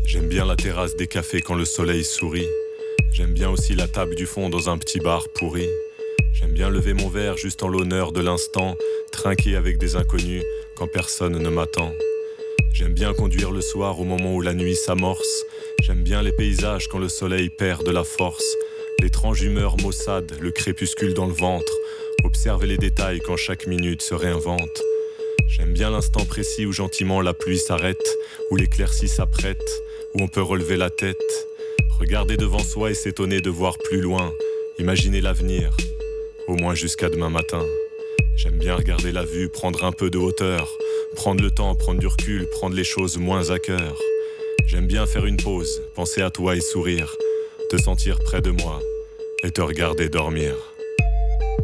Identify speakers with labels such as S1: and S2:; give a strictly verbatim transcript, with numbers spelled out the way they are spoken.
S1: J'aime bien la terrasse des cafés quand le soleil sourit. J'aime bien aussi la table du fond dans un petit bar pourri. J'aime bien lever mon verre juste en l'honneur de l'instant, trinquer avec des inconnus quand personne ne m'attend. J'aime bien conduire le soir au moment où la nuit s'amorce. J'aime bien les paysages quand le soleil perd de la force. L'étrange humeur maussade, le crépuscule dans le ventre. Observer les détails quand chaque minute se réinvente. J'aime bien l'instant précis où gentiment la pluie s'arrête, où l'éclaircie s'apprête, où on peut relever la tête. Regarder devant soi et s'étonner de voir plus loin. Imaginer l'avenir, au moins jusqu'à demain matin. J'aime bien regarder la vue, prendre un peu de hauteur. Prendre le temps, prendre du recul, prendre les choses moins à cœur. J'aime bien faire une pause, penser à toi et sourire. Te sentir près de moi et te regarder dormir.